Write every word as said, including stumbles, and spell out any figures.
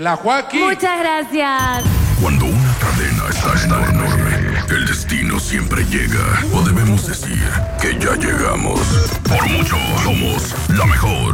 La Joaquín. Muchas gracias. Cuando una cadena está enorme, el destino siempre llega. O debemos decir que ya llegamos. Por mucho, somos la mejor.